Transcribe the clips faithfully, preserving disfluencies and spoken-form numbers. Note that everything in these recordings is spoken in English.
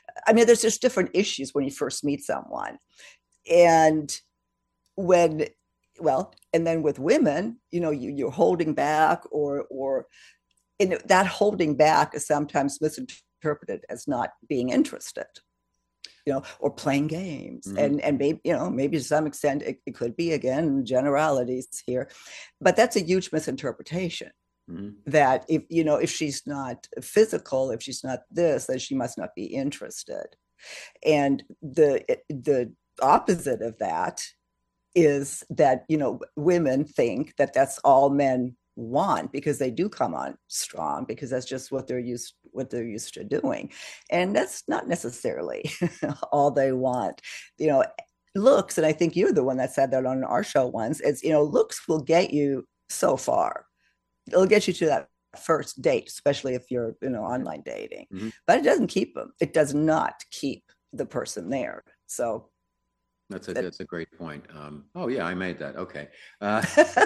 I mean, there's just different issues when you first meet someone. And when, well, and then with women, you know, you, you're holding back, or, or in that holding back is sometimes misinterpreted as not being interested, you know, or playing games. Mm-hmm. And and maybe, you know, maybe to some extent it, it could be, again, generalities here, but that's a huge misinterpretation. Mm-hmm. That if, you know, if she's not physical, if she's not this, then she must not be interested. And the the opposite of that is that, you know, women think that that's all men want, because they do come on strong, because that's just what they're used what they're used to doing, and that's not necessarily all they want. You know, looks, and I think you're the one that said that on our show once, is, you know, looks will get you so far. It'll get you to that first date, especially if you're, you know, online dating, Mm-hmm. but it doesn't keep them. It does not keep the person there. So That's a that, that's a great point. Um, oh yeah, I made that. Okay. Uh,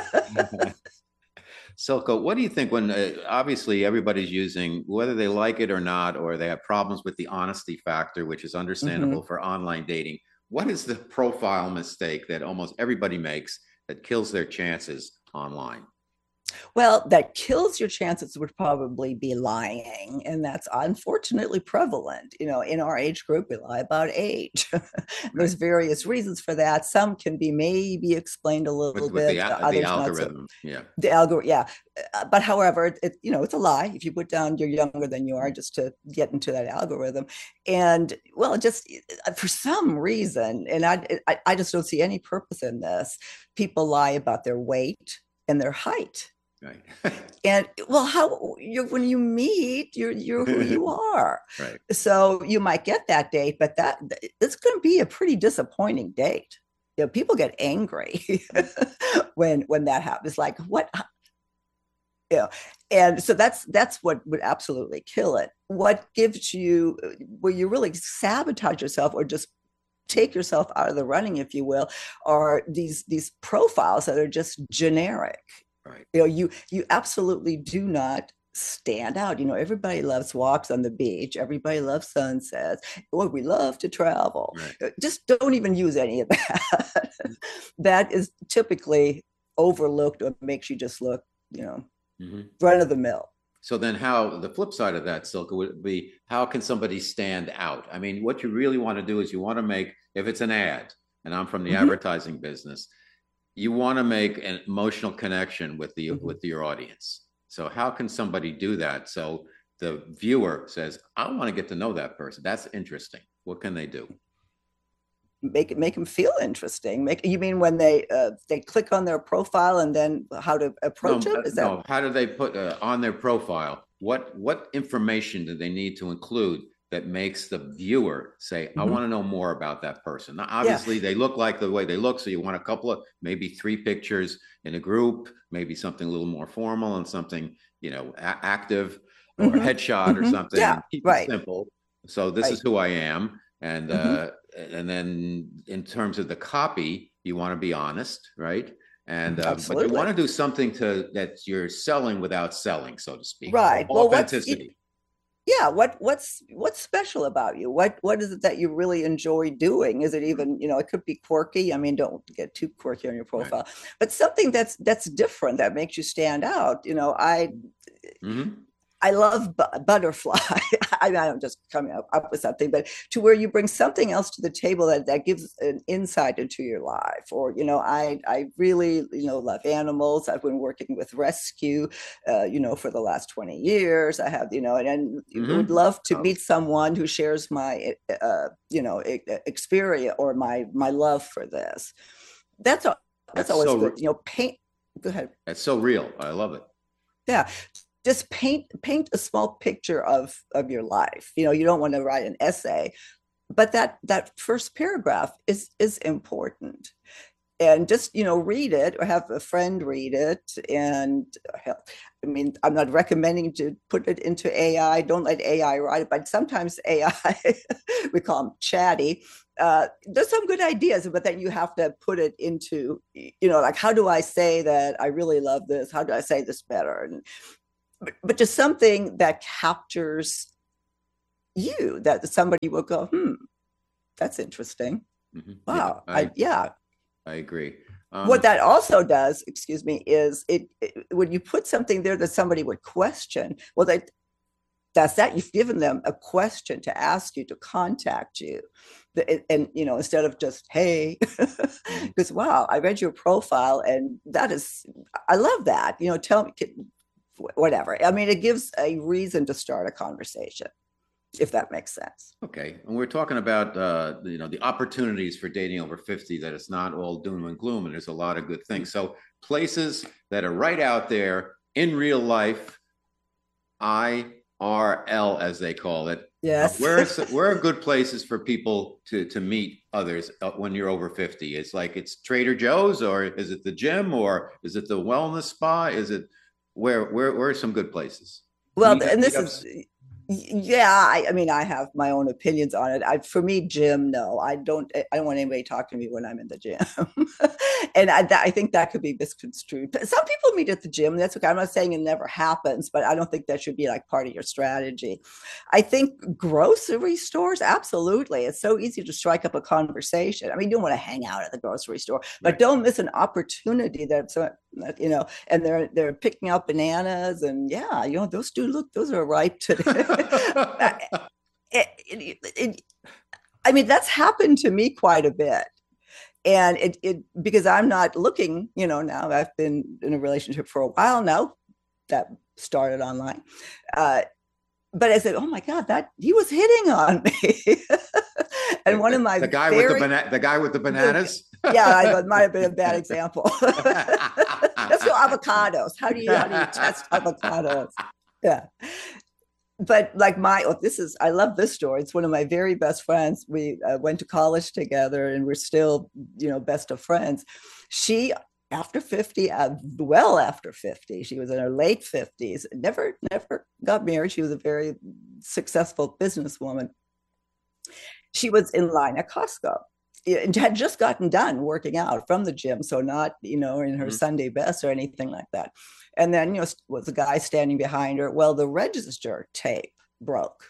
Silko, what do you think when uh, obviously everybody's using, whether they like it or not, or they have problems with the honesty factor, which is understandable mm-hmm. for online dating? What is the profile mistake that almost everybody makes that kills their chances online? Well, that kills your chances would probably be lying. And that's unfortunately prevalent. You know, in our age group, we lie about age. Right. There's various reasons for that. Some can be maybe explained a little With with the bit, the others not so. algorithm. Yeah. The algorithm, yeah. Uh, but however, it, it, you know, it's a lie if you put down you're younger than you are just to get into that algorithm. And well, just uh, for some reason, and I, I, I just don't see any purpose in this, people lie about their weight and their height. Right. And well, how you when you meet, you're you're who you are. Right. So you might get that date, but that it's going to be a pretty disappointing date. You know, people get angry when when that happens. Like, what, you know, and so that's that's what would absolutely kill it. What gives you, where you really sabotage yourself or just take yourself out of the running, if you will, are these these profiles that are just generic. Right. You know, you you absolutely do not stand out. You know, everybody loves walks on the beach. Everybody loves sunsets. Well, we love to travel. Right. Just don't even use any of that. That is typically overlooked, or makes you just look, you know, Mm-hmm. run of the mill. So then how the flip side of that, Silka, would be how can somebody stand out? I mean, what you really want to do is you want to make, if it's an ad, and I'm from the Mm-hmm. advertising business, you want to make an emotional connection with the Mm-hmm. with your audience. So how can somebody do that? So the viewer says, I want to get to know that person. That's interesting. What can they do? Make it make them feel interesting. Make you mean when they uh, they click on their profile, and then how to approach No, them? uh, Is that no. How do they put uh, on their profile? What what information do they need to include that makes the viewer say, "I mm-hmm. want to know more about that person"? Now, Yeah. obviously, they look like the way they look, so you want a couple of maybe three pictures in a group, maybe something a little more formal and something you know a- active, or a Mm-hmm. headshot or Mm-hmm. something, Yeah. and keep it Right. simple. So this is Right. who I am, and Mm-hmm. uh, and then in terms of the copy, you want to be honest, right? And uh, but you want Absolutely. to do something to that you're selling without selling, so to speak. So Right. Well, what's it, authenticity. yeah, what what's what's special about you? What what is it that you really enjoy doing? Is it even, you know, it could be quirky. I mean, don't get too quirky on your Right. profile, but something that's that's different, that makes you stand out. You know, I Mm-hmm. I love bu- butterfly. I mean, I'm just coming up, up with something, but to where you bring something else to the table that, that gives an insight into your life. Or, you know, I, I really, you know, love animals. I've been working with rescue, uh, you know, for the last twenty years. I have, you know, and, and would Mm-hmm. love to Oh, meet someone who shares my, uh, you know, experience, or my, my love for this. That's, that's that's always so good. You know, paint. Go ahead. that's so real. I love it. Yeah, just paint paint a small picture of of your life. You know, you don't want to write an essay, but that that first paragraph is is important. And just, you know, read it, or have a friend read it. And hell, I mean, I'm not recommending to put it into A I. Don't let A I write it, but sometimes A I, we call them chatty. Uh, there's some good ideas, but then you have to put it into, you know, like, how do I say that I really love this? How do I say this better? And but, but just something that captures you, that somebody will go, hmm, that's interesting. Mm-hmm. Yeah, Wow. I I, yeah. I agree. What Um, that also does, excuse me, is it, it when you put something there that somebody would question, well, they, that's that you've given them a question to ask you to contact you. And, and you know, instead of just, hey, mhm. because wow, I read your profile and that is, I love that. You know, tell me whatever. I mean, it gives a reason to start a conversation, if that makes sense. Okay, and we're talking about uh, you know, the opportunities for dating over fifty, that it's not all doom and gloom, and there's a lot of good things. So places that are right out there in real life, I R L as they call it. Uh, Yes. where are, where are good places for people to to meet others uh, when you're over fifty? It's like, it's Trader Joe's, or is it the gym, or is it the wellness spa? Is it where where where are some good places? Well, Meet and this is, meetups. yeah, I, I mean, I have my own opinions on it. I, for me, gym, no, I don't. I don't want anybody to talk to me when I'm in the gym, and I, that, I think that could be misconstrued. Some people meet at the gym. That's okay. I'm not saying it never happens, but I don't think that should be like part of your strategy. I think grocery stores, absolutely. It's so easy to strike up a conversation. I mean, you don't want to hang out at the grocery store, but Right. don't miss an opportunity that, you know, and they're they're picking out bananas, and yeah, you know, those do look, those are ripe today. it, it, it, I mean, that's happened to me quite a bit. And it, it, because I'm not looking, you know, now I've been in a relationship for a while now that started online. Uh, but I said, oh my God, that he was hitting on me. And one of my the guy very, with the banana, the guy with the bananas. the, yeah, I, it might have been a bad example. Let's go avocados. How do you how do you test avocados? Yeah. But like my, oh, this is, I love this story. It's one of my very best friends. We uh, went to college together and we're still, you know, best of friends. She, after fifty, uh, well after fifty, she was in her late fifties, never, never got married. She was a very successful businesswoman. She was in line at Costco and had just gotten done working out from the gym. So not, you know, in her mm-hmm. Sunday best or anything like that. And then, you know, was a guy standing behind her. Well, the register tape broke.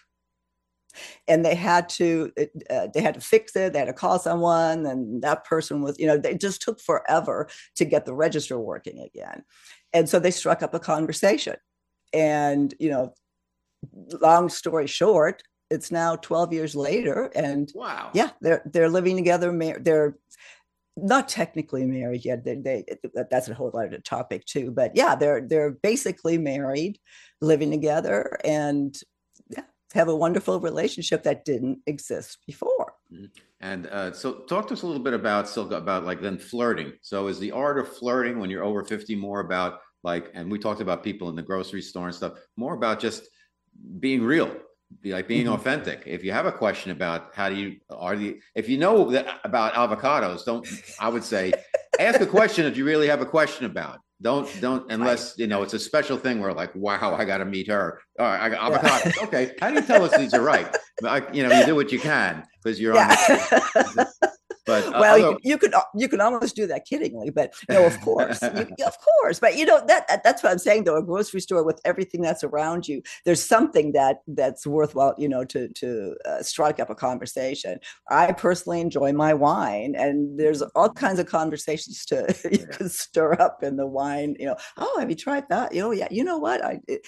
And they had to, uh, they had to fix it. They had to call someone, and that person was, you know, it just took forever to get the register working again. And so they struck up a conversation. And, you know, long story short, it's now twelve years later, and wow, yeah, they're they're living together. They're not technically married yet. They, they that's a whole other topic too. But yeah, they're they're basically married, living together, and yeah, have a wonderful relationship that didn't exist before. And uh, so, talk to us a little bit about Silke, about like then flirting. So, is the art of flirting when you're over fifty more about like, and we talked about people in the grocery store and stuff, more about just being real? Be like being mm-hmm. authentic. If you have a question about how do you are the if you know that about avocados, don't I would say ask a question if you really have a question about. Don't don't unless you know it's a special thing where like, wow, I got to meet her. All right, I got avocados. Yeah. Okay, how do you tell us these are right? I, you know, you do what you can because you're yeah. on. The, but uh, well, although, you, could, you could you can almost do that kiddingly, but no, of course, you, of course. But you know that that's what I'm saying though. A grocery store with everything that's around you, there's something that that's worthwhile, you know, to to uh, strike up a conversation. I personally enjoy my wine, and there's all kinds of conversations to you yeah. can stir up in the wine. You know, oh, have you tried that? You know, yeah, you know what I. It,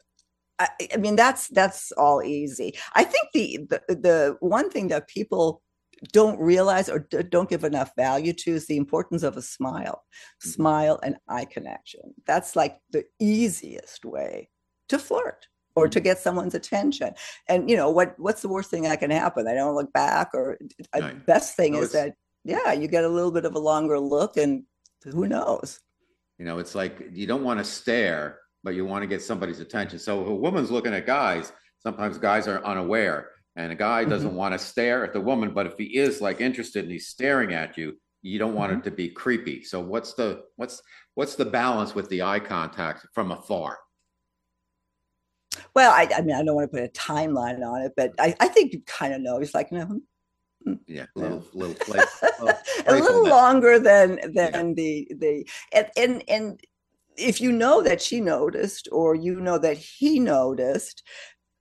I, I mean, that's that's all easy. I think the, the the one thing that people don't realize or don't give enough value to is the importance of a smile, smile and eye connection. That's like the easiest way to flirt or to get someone's attention. And, you know, what what's the worst thing that can happen? They don't look back, or the right. best thing no, is that, yeah, you get a little bit of a longer look, and who knows? You know, it's like you don't want to stare, but you want to get somebody's attention. So if a woman's looking at guys, sometimes guys are unaware. And a guy doesn't mm-hmm. want to stare at the woman, but if he is like interested and he's staring at you, you don't want mm-hmm. it to be creepy. So what's the what's what's the balance with the eye contact from afar? Well, I, I mean, I don't want to put a timeline on it, but I, I think you kind of know. It's like, you know, yeah, a little, little, play, little a little longer than than yeah. the the and, and and if you know that she noticed, or you know that he noticed.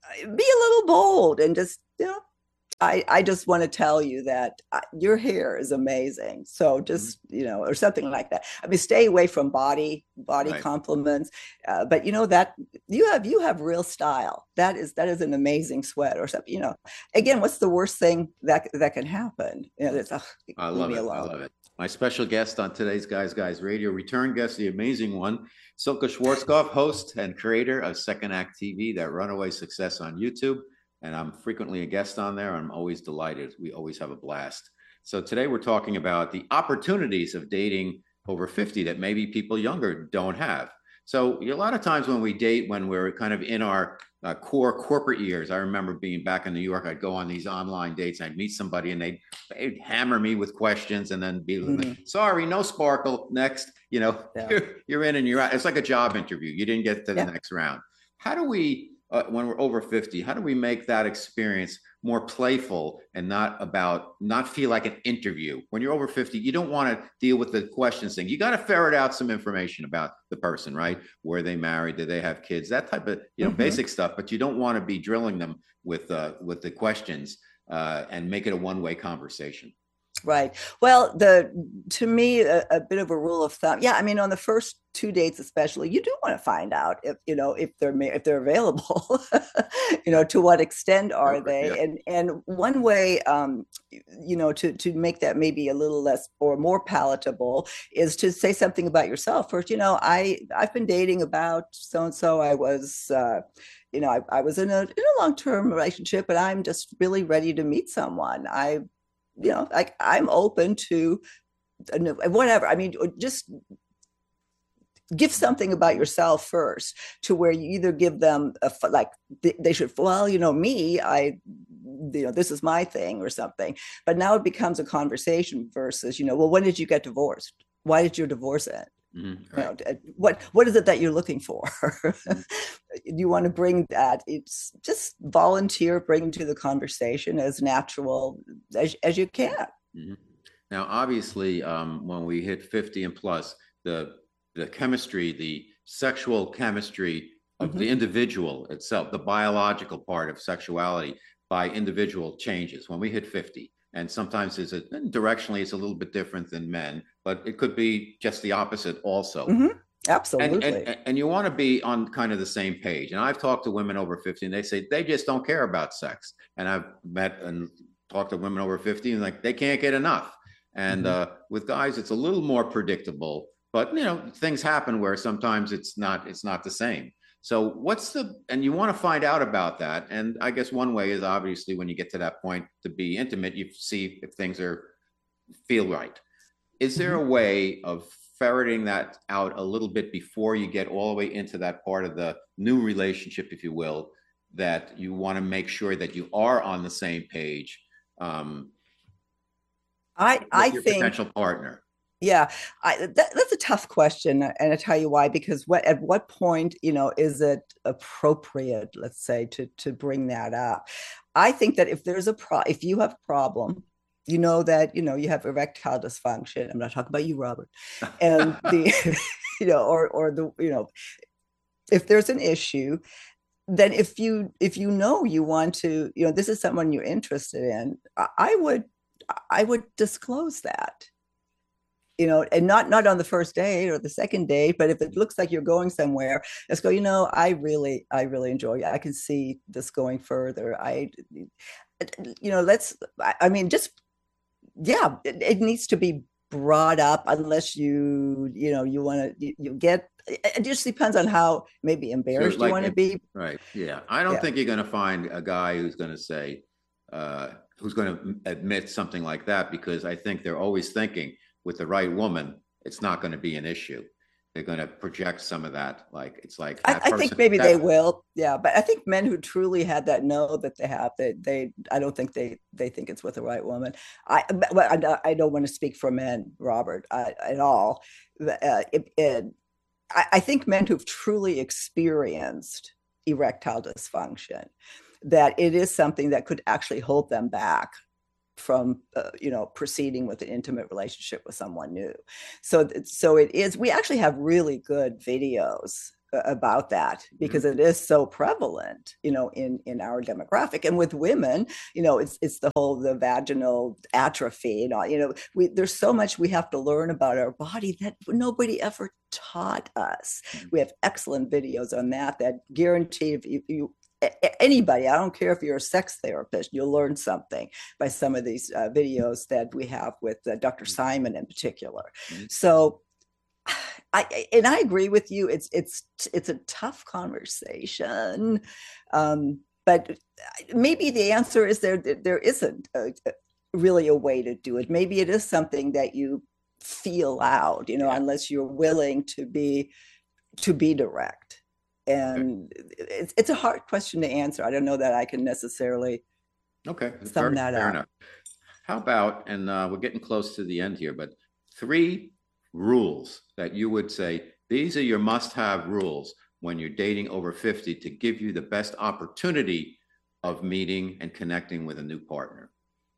be a little bold and just, you know, I, I just want to tell you that uh, your hair is amazing. So Mhm. just, you know, or something like that. I mean, stay away from body, body Right. compliments. Uh, but you know that you have, you have real style. That is, that is an amazing sweat or something, you know, again, what's the worst thing that, that can happen? You know, it's, oh, I leave love me it. I alone. love it. My special guest on today's Guys Guys Radio, return guest, the amazing one, Silke Schwarzkopf, host and creator of Second Act T V, that runaway success on YouTube. And I'm frequently a guest on there. I'm always delighted. We always have a blast. So today we're talking about the opportunities of dating over fifty that maybe people younger don't have. So a lot of times when we date, when we're kind of in our uh, core corporate years, I remember being back in New York, I'd go on these online dates, I'd meet somebody and they'd, they'd hammer me with questions and then be like, Mm-hmm. sorry, no sparkle, next. You know, Yeah. you're, you're in and you're out. It's like a job interview. You didn't get to the Yeah. next round. How do we, uh, when we're over fifty, how do we make that experience more playful and not about, not feel like an interview? When you're over fifty, you don't want to deal with the questions thing. You got to ferret out some information about the person, right? Were they married? Did they have kids? That type of, you know, Mm-hmm. basic stuff, but you don't want to be drilling them with, uh, with the questions uh, and make it a one-way conversation. Right. Well, the to me a, a bit of a rule of thumb. Yeah, I mean, on the first two dates, especially, you do want to find out if you know if they're if they're available. You know, to what extent are Yeah. they? And and one way, um, you know, to to make that maybe a little less or more palatable is to say something about yourself first. You know, I I've been dating about so and so. I was. Uh, you know, I, I was in a in a long term relationship, but I'm just really ready to meet someone. I you know, like I'm open to whatever. I mean, just give something about yourself first to where you either give them a, like they should, well, you know, me, I, you know, this is my thing or something. But now it becomes a conversation versus, you know, well, when did you get divorced? Why did your divorce end? Mm-hmm. Right. Right. You know, what what is it that you're looking for? Mm-hmm. You want to bring that, it's just volunteer, bring to the conversation as natural as, as you can. Mm-hmm. Now, obviously, um, when we hit fifty and plus, the the chemistry, the sexual chemistry of the Mm-hmm. individual itself, the biological part of sexuality by individual changes when we hit fifty. And sometimes it's a, directionally it's a little bit different than men, but it could be just the opposite also. Mm-hmm. And Absolutely. and and you want to be on kind of the same page. And I've talked to women over fifty and they say they just don't care about sex. And I've met and talked to women over fifty and like they can't get enough. And Mm-hmm. uh, with guys, it's a little more predictable, but you know, things happen where sometimes it's not it's not the same. So what's the and you want to find out about that. And I guess one way is obviously when you get to that point to be intimate, you see if things are feel right. Is there Mm-hmm. a way of ferreting that out a little bit before you get all the way into that part of the new relationship, if you will, that you want to make sure that you are on the same page um, I I with your think, potential partner? yeah, I that, that's a tough question, and I tell you why. Because what at what point, you know, is it appropriate, let's say, to to bring that up? I think that if there's a pro, if you have a problem, you know that you know you have erectile dysfunction. I'm not talking about you, Robert, and the, you know, or or the you know, if there's an issue, then if you if you know you want to, you know, this is someone you're interested in, I, I would I would disclose that, you know, and not not on the first date or the second date, but if it looks like you're going somewhere, let's go, you know, i really i really enjoy it. I can see this going further. I you know, let's, I mean, just, yeah, it, it needs to be brought up unless you you know you want to you, you get, it just depends on how maybe So, embarrassed you like, want to if, be. right, yeah, I don't Yeah. think you're going to find a guy who's going to say, uh, who's going to admit something like that, because I think they're always thinking with the right woman, it's not going to be an issue. They're going to project some of that, like it's like I, that I think person maybe they that. will, yeah. But I think men who truly had that know that they have, they, they I don't think they they think it's with the right woman. I but I, I don't want to speak for men, Robert, I, at all. Uh, it, it, I, I think men who've truly experienced erectile dysfunction, that it is something that could actually hold them back from uh, you know, proceeding with an intimate relationship with someone new. So so it is, we actually have really good videos about that because mm-hmm. it is so prevalent, you know, in in our demographic. And with women, you know, it's it's the whole the vaginal atrophy and all, you know, we there's so much we have to learn about our body that nobody ever taught us. Mm-hmm. We have excellent videos on that that guarantee if you, you anybody, I don't care if you're a sex therapist, you'll learn something by some of these uh, videos that we have with uh, Doctor Simon in particular. Mm-hmm. So I, and I agree with you. It's it's it's a tough conversation, um, but maybe the answer is there. There isn't a, a, really a way to do it. Maybe it is something that you feel out, you know, yeah. unless you're willing to be to be direct. And okay. it's it's a hard question to answer. I don't know that I can necessarily okay sum fair, that fair up. Enough. How about, and uh, we're getting close to the end here, but three rules that you would say these are your must-have rules when you're dating over fifty to give you the best opportunity of meeting and connecting with a new partner.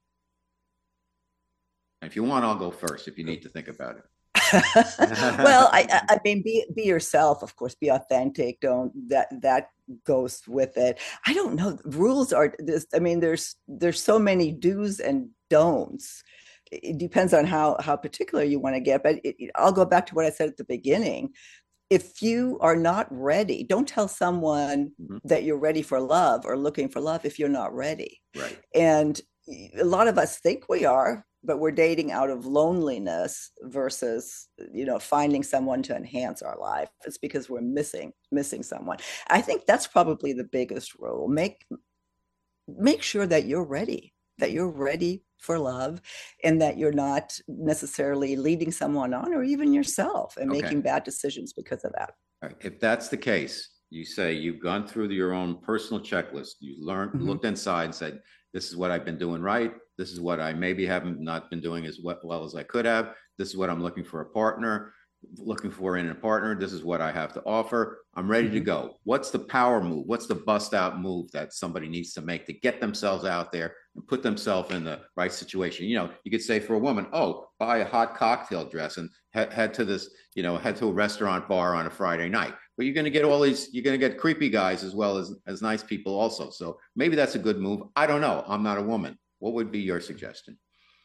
And if you want, I'll go first if you need to think about it. Well, I, I mean, be be yourself, of course, be authentic. Don't that that goes with it. I don't know. Rules are this. I mean, there's there's so many do's and don'ts. It depends on how how particular you want to get. But it, it, I'll go back to what I said at the beginning. If you are not ready, don't tell someone mm-hmm. that you're ready for love or looking for love if you're not ready. Right. And a lot of us think we are, but we're dating out of loneliness versus, you know, finding someone to enhance our life. It's because we're missing missing someone. I think that's probably the biggest rule. Make make sure that you're ready, that you're ready for love, and that you're not necessarily leading someone on or even yourself and okay. making bad decisions because of that. All right. If that's the case, you say you've gone through your own personal checklist, you learned, mm-hmm. looked inside and said, this is what I've been doing right. This is what I maybe haven't not been doing as well as I could have. This is what I'm looking for a partner, looking for in a partner. This is what I have to offer. I'm ready mm-hmm. to go. What's the power move? What's the bust out move that somebody needs to make to get themselves out there and put themselves in the right situation? You know, you could say for a woman, oh, buy a hot cocktail dress and head, head to this, you know, head to a restaurant bar on a Friday night. But you're going to get all these, you're going to get creepy guys as well as, as nice people also. So maybe that's a good move. I don't know. I'm not a woman. What would be your suggestion?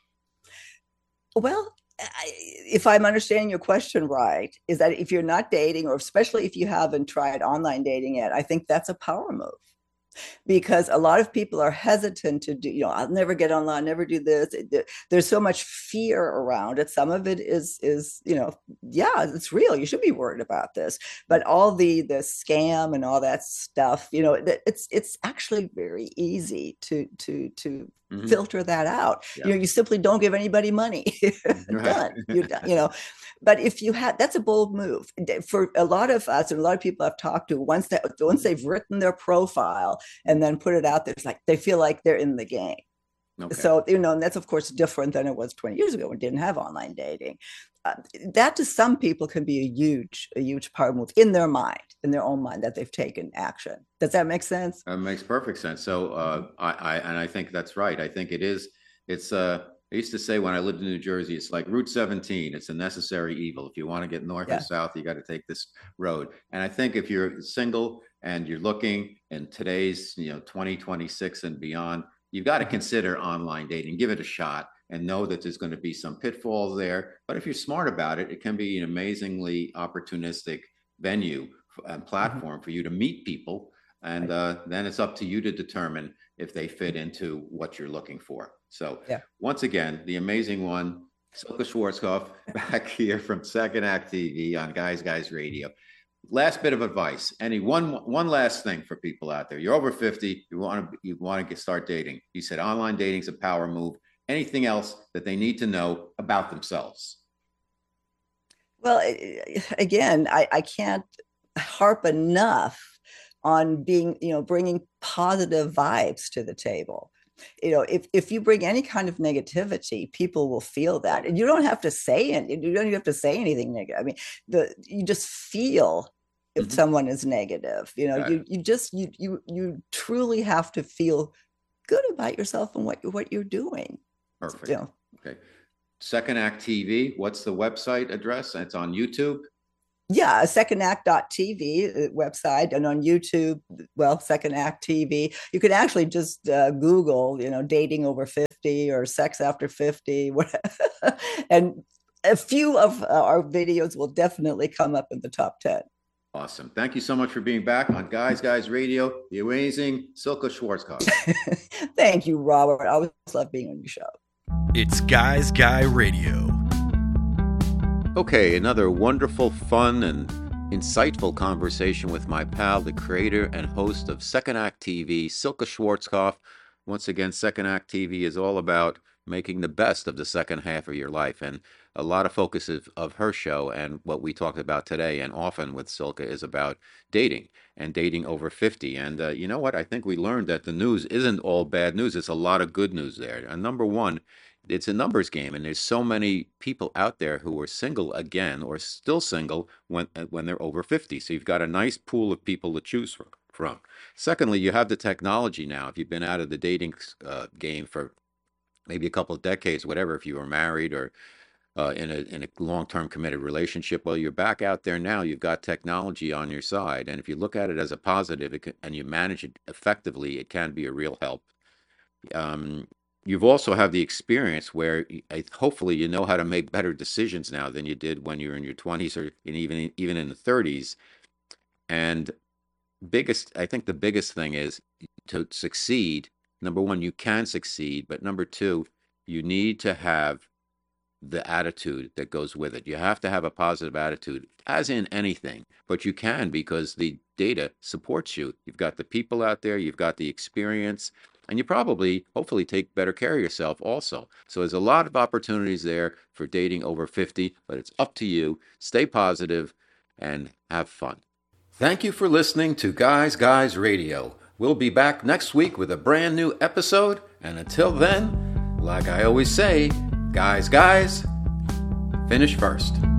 Well, I, if I'm understanding your question right, is that if you're not dating, or especially if you haven't tried online dating yet, I think that's a power move. Because a lot of people are hesitant to do, you know, I'll never get online, never do this. There's so much fear around it. Some of it is, is, you know, yeah, it's real. You should be worried about this. But all the the scam and all that stuff, you know, it's it's actually very easy to to to mm-hmm. filter that out. Yeah. You know, you simply don't give anybody money. Right. Done. You're done. You know. But if you had, that's a bold move for a lot of us, and a lot of people I've talked to. Once that, once they've written their profile and then put it out there, it's like they feel like they're in the game. Okay. So, you know, and that's of course different than it was twenty years ago when we didn't have online dating. Uh, that to some people can be a huge, a huge power move in their mind, in their own mind, that they've taken action. Does that make sense? That makes perfect sense. So, uh, I, I, and I think that's right. I think it is. It's uh. I used to say when I lived in New Jersey, it's like Route seventeen. It's a necessary evil. If you want to get north yeah. or south, you got to take this road. And I think if you're single and you're looking in today's, you know, twenty twenty-six and beyond, you've got to consider online dating, give it a shot, and know that there's going to be some pitfalls there. But if you're smart about it, it can be an amazingly opportunistic venue and platform mm-hmm. for you to meet people. And uh, then it's up to you to determine if they fit into what you're looking for. So yeah. once again, the amazing one, Silke Schwarzkopf, back here from Second Act T V on Guys Guys Radio. Last bit of advice. Any one one last thing for people out there. You're over fifty. You want to you want to get start dating. You said online dating is a power move. Anything else that they need to know about themselves? Well, again, I, I can't harp enough on being, you know, bringing positive vibes to the table. You know, if, if you bring any kind of negativity, people will feel that. And you don't have to say it. You don't even have to say anything negative. I mean, the you just feel if mm-hmm. someone is negative, you know, you, you just, you, you, you truly have to feel good about yourself and what, what you're doing. Perfect. You know? Okay. Second Act T V, what's the website address? It's on YouTube? Yeah, second act dot t v website, and on YouTube, well, Second Act T V. You can actually just uh, Google, you know, dating over fifty or sex after fifty, whatever. And a few of our videos will definitely come up in the top ten. Awesome. Thank you so much for being back on Guys Guys Radio, the amazing Silke Schwarzkopf. Thank you, Robert. I always love being on your show. It's Guys Guy Radio. Okay, another wonderful, fun, and insightful conversation with my pal, the creator and host of Second Act T V, Silke Schwarzkopf. Once again, Second Act T V is all about making the best of the second half of your life, and a lot of focus of, of her show and what we talked about today, and often with Silke, is about dating and dating over fifty. And uh, you know what? I think we learned that the news isn't all bad news. It's a lot of good news there. And number one, it's a numbers game, and there's so many people out there who are single again or still single when when they're over fifty. So you've got a nice pool of people to choose from. from. Secondly, you have the technology now. If you've been out of the dating uh, game for maybe a couple of decades, whatever, if you were married or uh, in a in a long-term committed relationship, well, you're back out there now. You've got technology on your side, and if you look at it as a positive, it can, and you manage it effectively, it can be a real help. Um, You've also have the experience where hopefully you know how to make better decisions now than you did when you were in your twenties or in even even in the thirties. And biggest, I think the biggest thing is to succeed. Number one, you can succeed, but number two, you need to have the attitude that goes with it. You have to have a positive attitude, as in anything, but you can because the data supports you. You've got the people out there, you've got the experience, and you probably, hopefully, take better care of yourself also. So there's a lot of opportunities there for dating over fifty, but it's up to you. Stay positive and have fun. Thank you for listening to Guys Guys Radio. We'll be back next week with a brand new episode, and until then, like I always say, guys, guys, finish first.